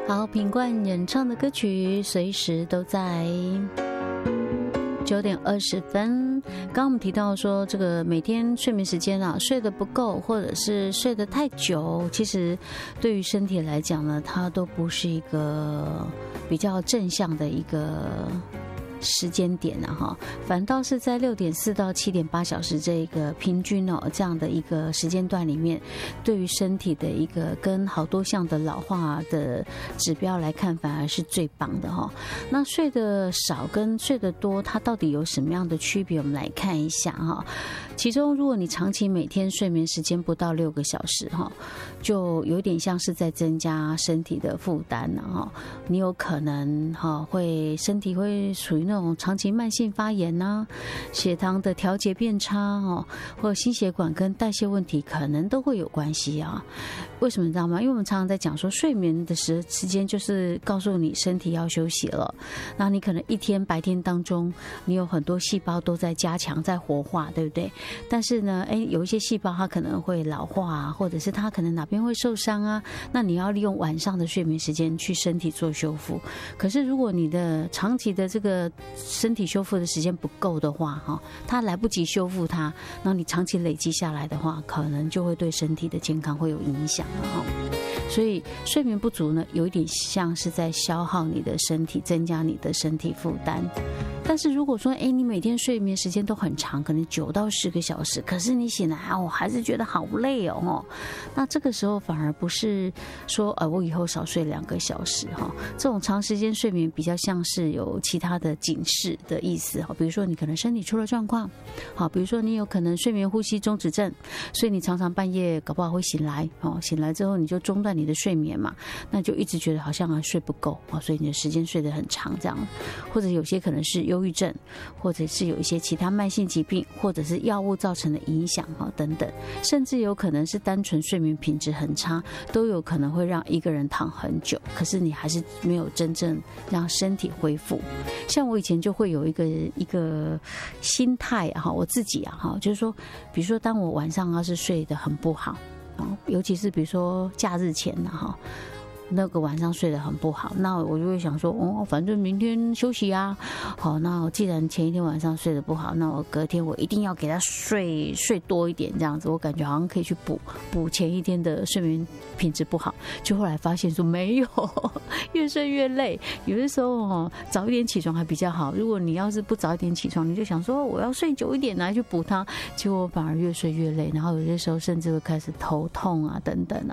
好，品冠演唱的歌曲随时都在。9点20分，刚刚我们提到说，这个每天睡眠时间啊，睡得不够，或者是睡得太久，其实对于身体来讲呢，它都不是一个比较正向的一个时间点啊，哈，反倒是在6点4到7点8小时这个平均哦这样的一个时间段里面，对于身体的一个跟好多项的老化的指标来看，反而是最棒的哈。那睡得少跟睡得多，它到底有什么样的区别？我们来看一下哈。其中，如果你长期每天睡眠时间不到6个小时哈，就有点像是在增加身体的负担了哈。你有可能哈身体会属于那种长期慢性发炎呐，血糖的调节变差哦，或者心血管跟代谢问题可能都会有关系啊。为什么你知道吗？因为我们常常在讲说，睡眠的时间就是告诉你身体要休息了。那你可能一天白天当中，你有很多细胞都在加强、在活化，对不对？但是呢，有一些细胞它可能会老化啊，或者是它可能哪边会受伤啊，那你要利用晚上的睡眠时间去身体做修复。可是如果你的长期的这个身体修复的时间不够的话，它来不及修复它，那你长期累积下来的话，可能就会对身体的健康会有影响了。所以睡眠不足呢，有一点像是在消耗你的身体，增加你的身体负担。但是如果说你每天睡眠时间都很长，可能9到10个小时，可是你醒来我还是觉得好累哦，那这个时候反而不是说我以后少睡2个小时这种长时间睡眠比较像是有其他的警示的意思比如说你可能身体出了状况，比如说你有可能睡眠呼吸中止症，所以你常常半夜搞不好会醒来醒来之后你就中断你的睡眠嘛，那就一直觉得好像睡不够所以你的时间睡得很长这样，或者有些可能是忧郁症，或者是有一些其他慢性疾病，或者是药物造成的影响等等，甚至有可能是单纯睡眠品质很差，都有可能会让一个人躺很久，可是你还是没有真正让身体恢复。像我以前就会有一个心态我自己就是说，比如说当我晚上要是睡得很不好，尤其是比如说假日前那个晚上睡得很不好，那我就会想说反正明天休息啊，好，那我既然前一天晚上睡得不好，那我隔天我一定要给他睡多一点，这样子我感觉好像可以去补前一天的睡眠品质不好。就后来发现说没有，越睡越累，有的时候早一点起床还比较好，如果你要是不早一点起床，你就想说我要睡久一点来去补它，结果反而越睡越累，然后有些时候甚至会开始头痛啊等等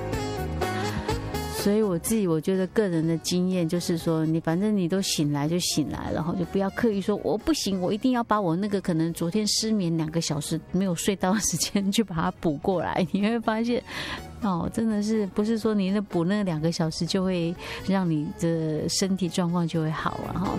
所以我觉得个人的经验就是说，你反正你都醒来就醒来了，就不要刻意说我不行，我一定要把我那个可能昨天失眠2个小时没有睡到的时间去把它补过来。你会发现真的是不是说你补那2个小时就会让你的身体状况就会好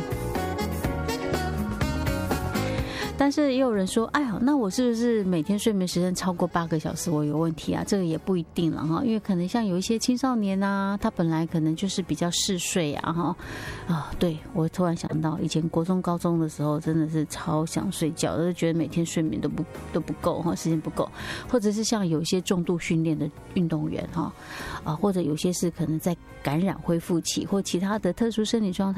但是也有人说，那我是不是每天睡眠时间超过8个小时我有问题啊？这个也不一定了因为可能像有一些青少年啊，他本来可能就是比较嗜睡对，我突然想到以前国中高中的时候真的是超想睡觉，就是觉得每天睡眠都不够时间不够，或者是像有一些重度训练的运动员或者有些是可能在感染恢复期或其他的特殊生理状态